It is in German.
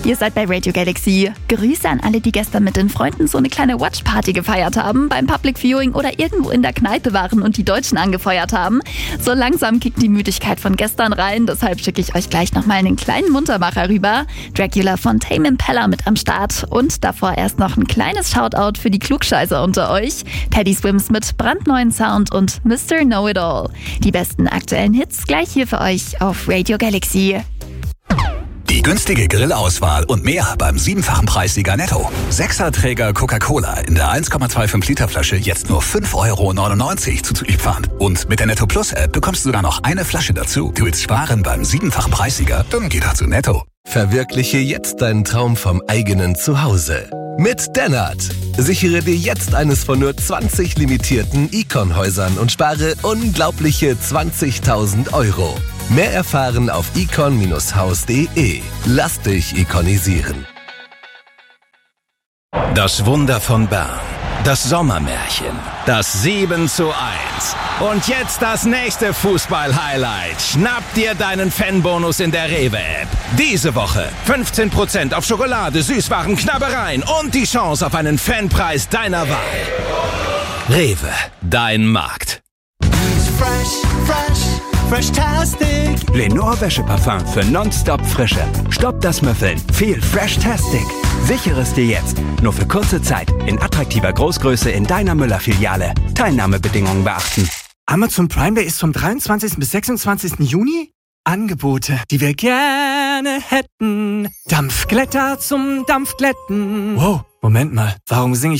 Ihr seid bei Radio Galaxy. Grüße an alle, die gestern mit den Freunden so eine kleine Watch-Party gefeiert haben, beim Public Viewing oder irgendwo in der Kneipe waren und die Deutschen angefeuert haben. So langsam kickt die Müdigkeit von gestern rein, deshalb schicke ich euch gleich nochmal einen kleinen Muntermacher rüber. Dracula von Tame Impala mit am Start und davor erst noch ein kleines Shoutout für die Klugscheißer unter euch. Paddy Swims mit brandneuen Sound und Mr. Know-It-All. Die besten aktuellen Hits gleich hier für euch auf Radio Galaxy. Die günstige Grillauswahl und mehr beim 7-fachen Preissieger Netto. 6er-Träger Coca-Cola in der 1,25 Liter Flasche jetzt nur 5,99 € zuzüglich Pfand. Und mit der Netto Plus App bekommst du sogar noch eine Flasche dazu. Du willst sparen beim 7-fachen Preissieger? Dann geh doch zu Netto. Verwirkliche jetzt deinen Traum vom eigenen Zuhause. Mit Dennert. Sichere dir jetzt eines von nur 20 limitierten Icon-Häusern und spare unglaubliche 20.000 €. Mehr erfahren auf icon-haus.de. Lass dich ikonisieren. Das Wunder von Bern. Das Sommermärchen. Das 7:1. Und jetzt das nächste Fußball-Highlight. Schnapp dir deinen Fanbonus in der Rewe-App. Diese Woche 15% auf Schokolade, Süßwaren, Knabbereien und die Chance auf einen Fanpreis deiner Wahl. Rewe, dein Markt. Fresh-tastic. Lenore Wäscheparfum für nonstop Frische. Stopp das Müffeln. Viel Fresh-tastic. Sichere es dir jetzt. Nur für kurze Zeit. In attraktiver Großgröße in deiner Müller-Filiale. Teilnahmebedingungen beachten. Amazon Prime Day ist vom 23. bis 26. Juni. Angebote, die wir gerne hätten. Dampfglätter zum Dampfglätten. Wow, Moment mal. Warum singe ich